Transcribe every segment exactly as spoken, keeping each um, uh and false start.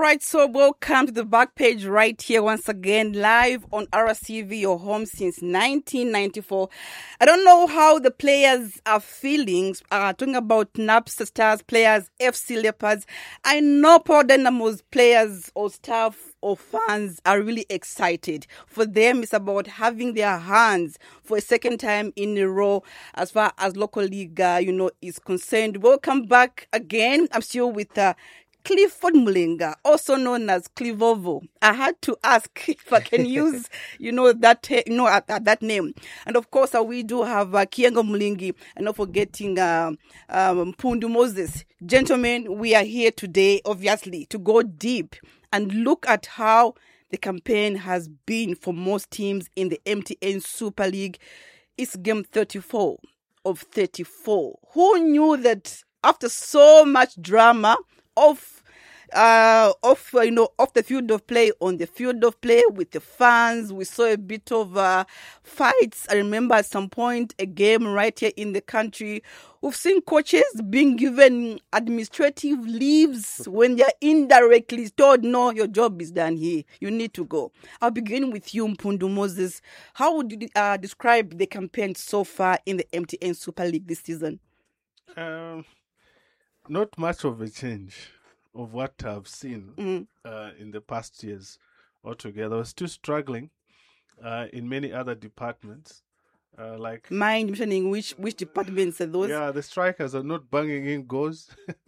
right, so welcome to the back page right here once again, live on R S T V, your home since nineteen ninety-four. I don't know how the players are feeling, uh, talking about Napsa Stars players, F C Leopards. I know Power Dynamo's players or staff or fans are really excited. For them, it's about having their hands for a second time in a row as far as local league, uh, you know, is concerned. Welcome back again. I'm still with uh, Clifford Mulinga, also known as Clivovo. I had to ask if I can use, you know, that you know at, at that name. And of course, uh, we do have uh, Kiengo Mulingi, and not forgetting uh, um, Pundu Moses. Gentlemen, we are here today, obviously, to go deep and look at how the campaign has been for most teams in the M T N Super League. It's game thirty-four of thirty-four. Who knew that after so much drama, off, uh, off, uh, you know, off the field of play, on the field of play with the fans, we saw a bit of uh, fights. I remember at some point a game right here in the country. We've seen coaches being given administrative leaves when they're indirectly told, no, your job is done here. You need to go. I'll begin with you, Mpundu Moses. How would you uh, describe the campaign so far in the M T N Super League this season? Um, not much of a change of what I've seen mm. uh, in the past years altogether. We're still struggling uh, in many other departments. Uh, like mind mentioning which which departments are those? Yeah, the strikers are not banging in goals.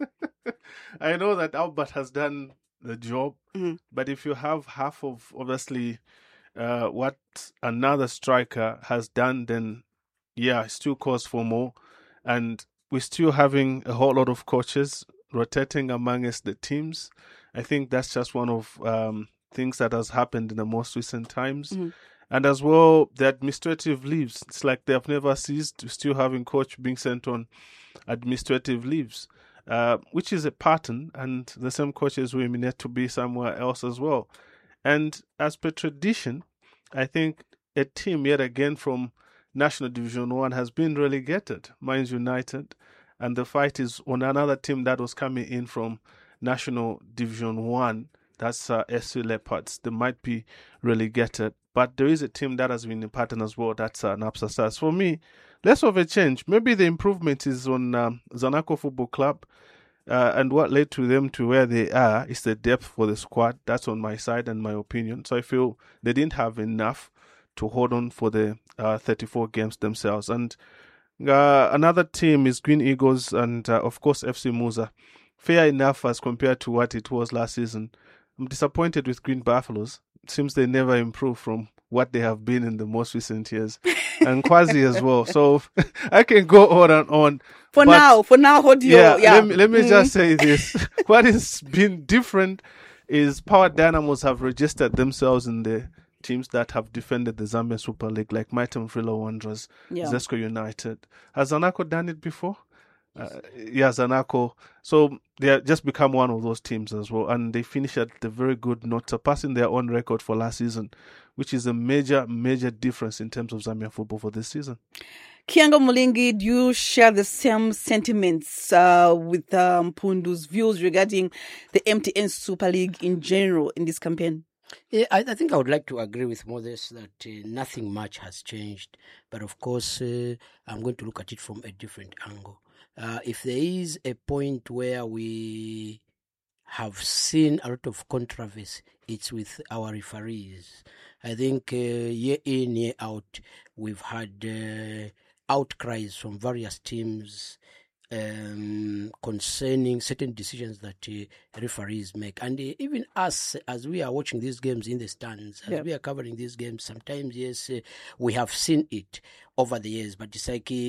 I know that Albert has done the job, mm-hmm. but if you have half of obviously uh, what another striker has done, then yeah, it still calls for more. And we're still having a whole lot of coaches rotating amongst the teams. I think that's just one of um, things that has happened in the most recent times. Mm-hmm. And as well, the administrative leaves. It's like they have never ceased. We're still having coach being sent on administrative leaves, uh, which is a pattern. And the same coaches will need to be somewhere else as well. And as per tradition, I think a team yet again from National Division One has been relegated, Mines United. And the fight is on another team that was coming in from National Division One. That's uh, F C Leopards. They might be relegated. But there is a team that has been in pattern as well. That's uh, Napsa Stars. For me, less of a change. Maybe the improvement is on um, Zanaco Football Club. Uh, and what led to them to where they are is the depth for the squad. That's on my side and my opinion. So I feel they didn't have enough to hold on for the uh, thirty-four games themselves. And uh, another team is Green Eagles and, uh, of course, F C Muza. Fair enough as compared to what it was last season. I'm disappointed with Green Buffaloes. It seems they never improve from what they have been in the most recent years. And Quasi as well. So I can go on and on. For now, for now, hold your... Yeah, yeah. let me, let me mm. just say this. What has been different is Power Dynamos have registered themselves in the teams that have defended the Zambia Super League, like Maitem Frilo Wanderers, yeah. Zesco United. Has Zanaco done it before? Uh, yeah, Zanaco. So they have just become one of those teams as well. And they finished at the very good note, surpassing their own record for last season, which is a major, major difference in terms of Zambian football for this season. Kiengo Mulingi, do you share the same sentiments uh, with um, Pundu's views regarding the M T N Super League in general in this campaign? Yeah, I, I think I would like to agree with Moses that uh, nothing much has changed. But of course, uh, I'm going to look at it from a different angle. Uh, if there is a point where we have seen a lot of controversy, it's with our referees. I think uh, year in, year out, we've had uh, outcries from various teams um, concerning certain decisions that uh, referees make. And uh, even us, as we are watching these games in the stands, as yep. we are covering these games, sometimes, yes, uh, we have seen it over the years. But it's like... Uh,